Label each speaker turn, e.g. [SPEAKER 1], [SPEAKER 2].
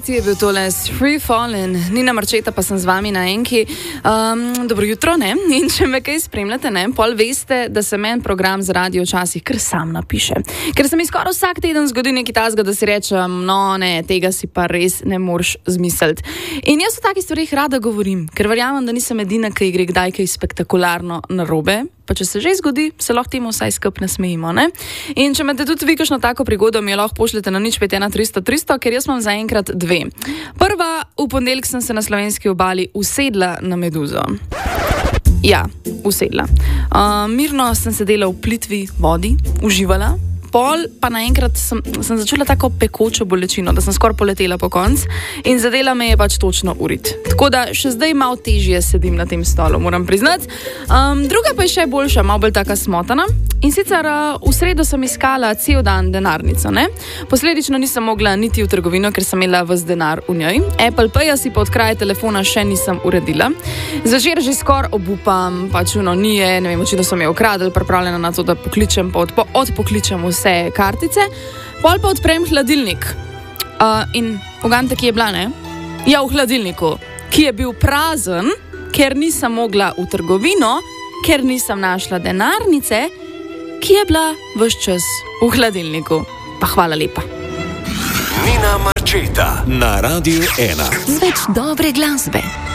[SPEAKER 1] Party je bil tole Free Fallen, Nina Marčeta pa sem z vami na enki. Dobro jutro, ne? In če me kaj spremljate, ne? Pol veste, da se meni program za radio včasih kar sam napiše. Ker se mi skoraj vsak teden zgodi nekaj tazga, da si rečem, no ne, tega si pa res ne moreš zmisliti. In jaz o takih stvarih rada govorim, ker verjamem, da nisem edina, ki gre kdaj kaj spektakularno narobe. Pa če se že zgodi, se lahko temu vsaj skupaj nasmejimo, ne? In če imate tudi vi kakšno tako prigodo, mi jo lahko pošljete na 051 300 300, ker jaz imam zaenkrat dve. Prva, v ponedeljek sem se na slovenski obali usedla na meduzo. Ja, usedla. Mirno sem sedela v plitvi vodi, uživala. Pol pa naenkrat sem začela tako pekočo bolečino, da sem skoraj poletela po konc in zadela me je pač točno urit. Tako da še zdaj malo težje sedim na tem stolu, moram priznati. Druga pa je še boljša, malo bolj taka smotana. In sicer v sredo sem iskala cel dan denarnico, ne? Posledično nisem mogla niti v trgovino, ker sem imela ves denar v njej. Apple Pay-ja si pa od kraja telefona še nisem uredila. Zvečer že skoraj obupam, pač nije, ne vem, očitno so mi ukradli, pripravljena na to, da pokličem, pa odpokličem vse kartice, pol pa odprem hladilnik. In ugante, ki je bila, ne? Ja, v hladilniku, ki je bil prazen, ker nisem mogla v trgovino, ker nisem našla denarnice, ki je bila ves čas v hladilniku. Pa hvala lepa.
[SPEAKER 2] Nina Marčeta na Radio 1.
[SPEAKER 3] Z več dobre glasbe.